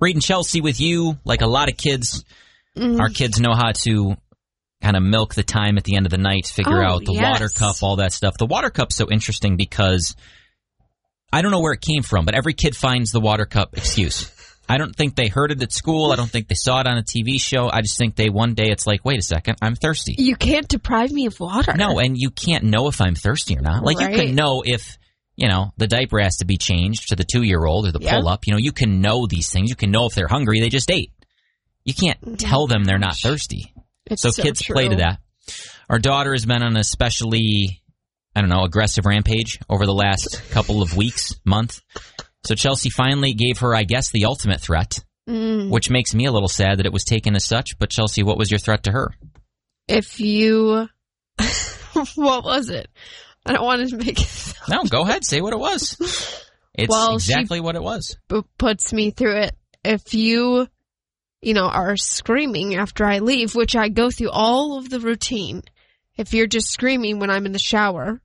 Reading Chelsea with you, like a lot of kids, our kids know how to kind of milk the time at the end of the night, figure out the water cup, all that stuff. The water cup's so interesting because I don't know where it came from, but every kid finds the water cup excuse. I don't think they heard it at school. I don't think they saw it on a TV show. I just think one day it's like, wait a second, I'm thirsty. You can't deprive me of water. No, and you can't know if I'm thirsty or not. Like, you can know if, the diaper has to be changed to the 2-year-old or the pull-up. You can know these things. You can know if they're hungry. They just ate. You can't tell them they're not thirsty. So kids play to that. Our daughter has been on an especially, aggressive rampage over the last couple of weeks, month. So Chelsea finally gave her, I guess, the ultimate threat, which makes me a little sad that it was taken as such. But Chelsea, what was your threat to her? If you... What was it? I don't want to make it... No, go ahead. Say what it was. It's exactly what it was. Puts me through it. If you, are screaming after I leave, which I go through all of the routine. If you're just screaming when I'm in the shower,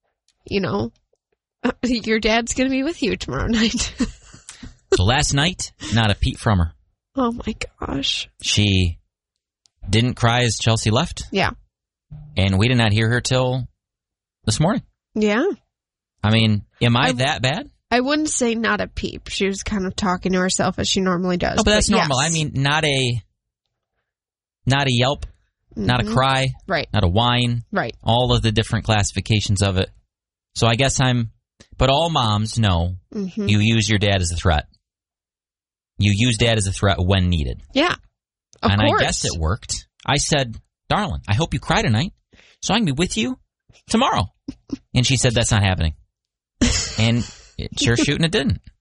your dad's going to be with you tomorrow night. So last night, not a peep from her. Oh, my gosh. She didn't cry as Chelsea left. Yeah. And we did not hear her till this morning. Yeah. I mean, am I that bad? I wouldn't say not a peep. She was kind of talking to herself as she normally does. Oh, but that's normal. Yes. I mean, not a yelp, not a cry, right? Not a whine, right? All of the different classifications of it. So I guess but all moms know you use your dad as a threat. You use dad as a threat when needed. Yeah, of course. I guess it worked. I said, darling, I hope you cry tonight so I can be with you tomorrow. And she said, that's not happening. And sure shooting it didn't.